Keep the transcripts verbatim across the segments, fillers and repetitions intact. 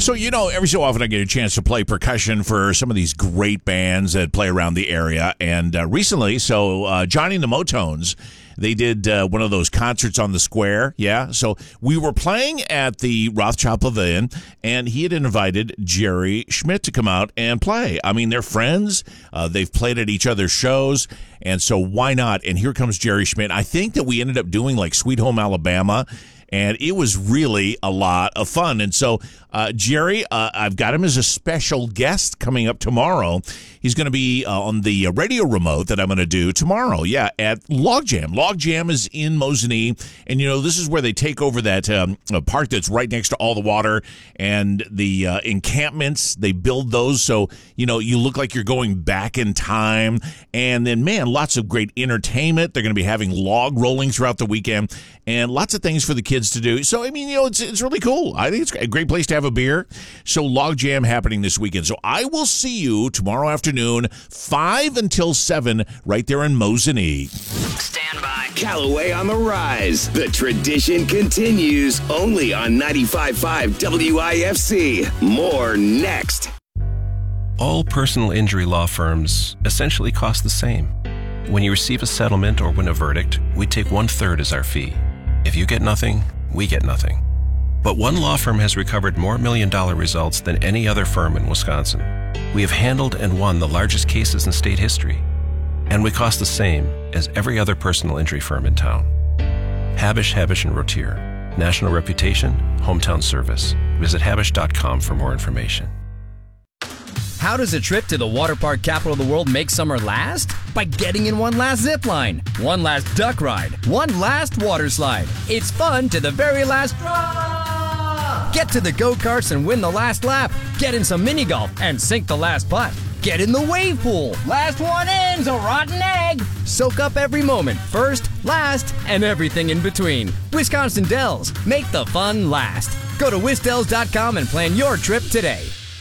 So, you know, every so often I get a chance to play percussion for some of these great bands that play around the area. And uh, recently, so uh, Johnny and the Motones, they did uh, one of those concerts on the square. Yeah. So we were playing at the Rothschild Pavilion, and he had invited Jerry Schmidt to come out and play. I mean, they're friends. Uh, they've played at each other's shows. And so why not? And here comes Jerry Schmidt. I think that we ended up doing like Sweet Home Alabama. And it was really a lot of fun. And so, uh, Jerry, uh, I've got him as a special guest coming up tomorrow. He's going to be uh, on the radio remote that I'm going to do tomorrow. Yeah, at Logjam. Logjam is in Mosinee. And, you know, this is where they take over that um, park that's right next to all the water and the uh, encampments. They build those so, you know, you look like you're going back in time. And then, man, lots of great entertainment. They're going to be having log rolling throughout the weekend and lots of things for the kids to do. So, I mean, you know, it's it's really cool. I think it's a great place to have a beer. So, Logjam happening this weekend. So, I will see you tomorrow afternoon, five until seven, right there in Mosinee. Stand by. Callaway on the rise. The tradition continues only on ninety-five point five W I F C. More next. All personal injury law firms essentially cost the same. When you receive a settlement or win a verdict, we take one-third as our fee. If you get nothing, we get nothing. But one law firm has recovered more million-dollar results than any other firm in Wisconsin. We have handled and won the largest cases in state history. And we cost the same as every other personal injury firm in town. Habish, Habish and Rotier. National reputation, hometown service. Visit habish dot com for more information. How does a trip to the water park capital of the world make summer last? By getting in one last zip line, one last duck ride, one last water slide. It's fun to the very last drop. Get to the go-karts and win the last lap. Get in some mini golf and sink the last putt. Get in the wave pool. Last one in's a rotten egg. Soak up every moment, first, last, and everything in between. Wisconsin Dells, make the fun last. Go to wisdells dot com and plan your trip today.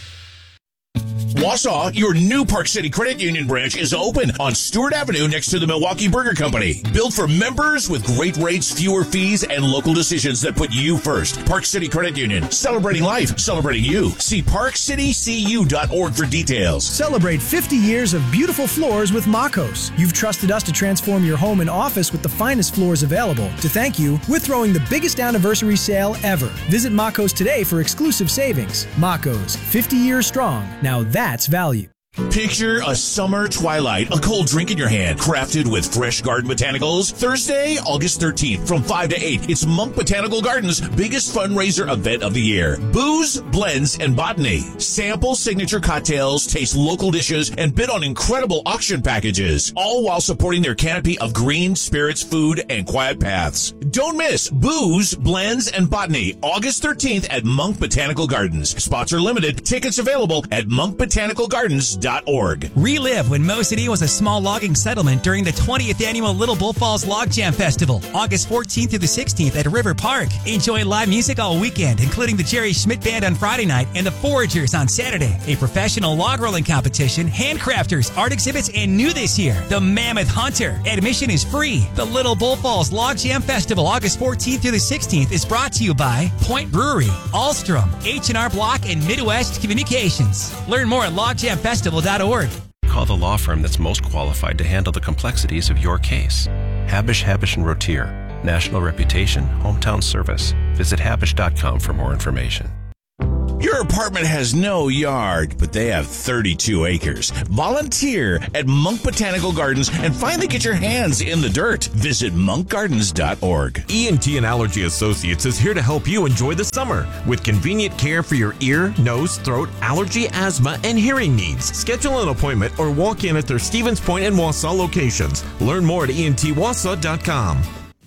Wausau, your new Park City Credit Union branch is open on Stewart Avenue next to the Milwaukee Burger Company. Built for members with great rates, fewer fees, and local decisions that put you first. Park City Credit Union, celebrating life, celebrating you. See park city c u dot org for details. Celebrate fifty years of beautiful floors with Makos. You've trusted us to transform your home and office with the finest floors available. To thank you, we're throwing the biggest anniversary sale ever. Visit Makos today for exclusive savings. Makos, fifty years strong. Now that's That's value. Picture a summer twilight, a cold drink in your hand, crafted with fresh garden botanicals. Thursday, August thirteenth, from five to eight, it's Monk Botanical Gardens' biggest fundraiser event of the year. Booze, blends, and botany. Sample signature cocktails, taste local dishes, and bid on incredible auction packages, all while supporting their canopy of green spirits, food, and quiet paths. Don't miss Booze, Blends, and Botany, August thirteenth at Monk Botanical Gardens. Spots are limited. Tickets available at monk botanical gardens dot org. Relive when Mosinee was a small logging settlement during the twentieth annual Little Bull Falls Log Jam Festival, August fourteenth through the sixteenth at River Park. Enjoy live music all weekend, including the Jerry Schmidt Band on Friday night and the Foragers on Saturday. A professional log rolling competition, handcrafters, art exhibits, and new this year, the Mammoth Hunter. Admission is free. The Little Bull Falls Log Jam Festival, August fourteenth through the sixteenth, is brought to you by Point Brewery, Alstrom, H and R Block, and Midwest Communications. Learn more at log jam festival dot org. Call the law firm that's most qualified to handle the complexities of your case. Habish, Habish and Rotier. National reputation, hometown service. Visit habish dot com for more information. Your apartment has no yard, but they have thirty-two acres. Volunteer at Monk Botanical Gardens and finally get your hands in the dirt. Visit monk gardens dot org. E N T and Allergy Associates is here to help you enjoy the summer with convenient care for your ear, nose, throat, allergy, asthma, and hearing needs. Schedule an appointment or walk in at their Stevens Point and Wausau locations. Learn more at e n t wausau dot com.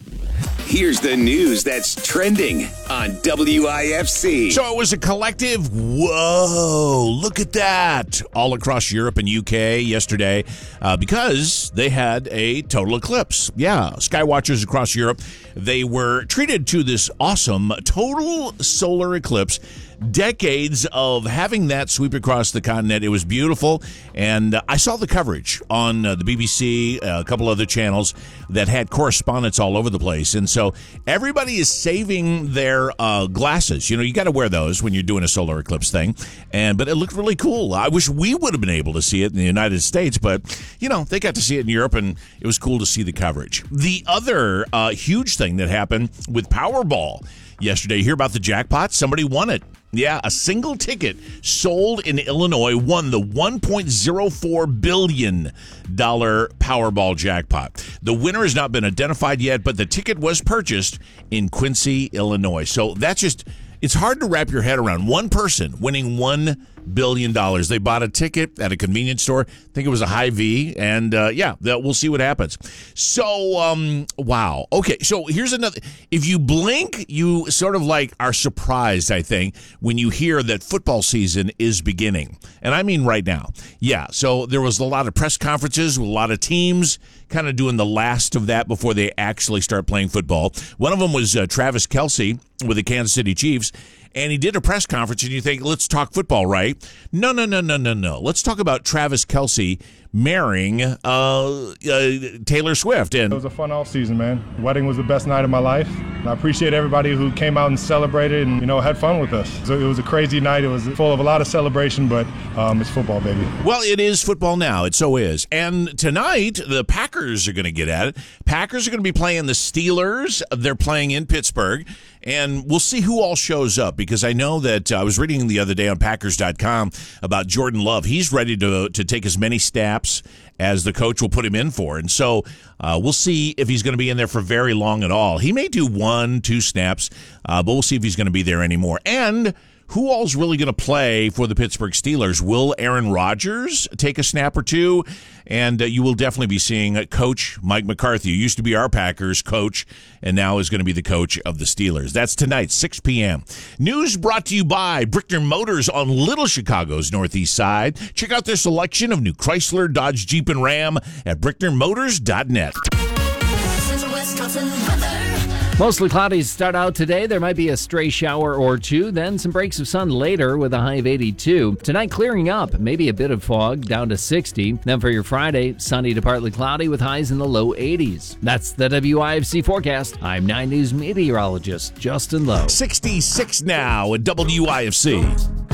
Here's the news that's trending on W I F C. So it was a collective, whoa, look at that, all across Europe and U K yesterday uh, because they had a total eclipse. Yeah, sky watchers across Europe, they were treated to this awesome total solar eclipse. Decades of having that sweep across the continent. It was beautiful, and uh, I saw the coverage on uh, the B B C, uh, a couple other channels that had correspondents all over the place, and so everybody is saving their uh, glasses. You know, you got to wear those when you're doing a solar eclipse thing, and but it looked really cool. I wish we would have been able to see it in the United States, but you know, they got to see it in Europe, and it was cool to see the coverage. The other uh, huge thing that happened with Powerball yesterday, you hear about the jackpot? Somebody won it. Yeah, a single ticket sold in Illinois won the one point oh four billion dollars Powerball jackpot. The winner has not been identified yet, but the ticket was purchased in Quincy, Illinois. So that's just, it's hard to wrap your head around. One person winning one billion dollars. They bought a ticket at a convenience store. I think it was a Hy-Vee, and uh, yeah, that, we'll see what happens. So, um, wow. Okay, so here's another. If you blink, you sort of like are surprised, I think, when you hear that football season is beginning. And I mean right now. Yeah, so there was a lot of press conferences with a lot of teams kind of doing the last of that before they actually start playing football. One of them was uh, Travis Kelce with the Kansas City Chiefs. And he did a press conference, and you think, let's talk football, right? No, no, no, no, no, no. Let's talk about Travis Kelce marrying uh, uh, Taylor Swift. And it was a fun off season, man. The wedding was the best night of my life. And I appreciate everybody who came out and celebrated and, you know, had fun with us. So it was a crazy night. It was full of a lot of celebration, but um, it's football, baby. Well, it is football now. It so is. And tonight, the Packers are going to get at it. Packers are going to be playing the Steelers. They're playing in Pittsburgh. And we'll see who all shows up, because I know that uh, I was reading the other day on Packers dot com about Jordan Love. He's ready to to take as many snaps as the coach will put him in for. And so uh, we'll see if he's going to be in there for very long at all. He may do one, two snaps, uh, but we'll see if he's going to be there anymore. And who all's really going to play for the Pittsburgh Steelers? Will Aaron Rodgers take a snap or two? And uh, you will definitely be seeing uh, Coach Mike McCarthy, who used to be our Packers coach and now is going to be the coach of the Steelers. That's tonight, six p.m. News brought to you by Brickner Motors on Little Chicago's Northeast Side. Check out their selection of new Chrysler, Dodge, Jeep, and Ram at Brickner Motors dot net. Mostly cloudy to start out today. There might be a stray shower or two, then some breaks of sun later with a high of eighty-two. Tonight clearing up, maybe a bit of fog, down to sixty. Then for your Friday, sunny to partly cloudy with highs in the low eighties. That's the W I F C forecast. I'm nine News meteorologist Justin Lowe. sixty-six now at W I F C.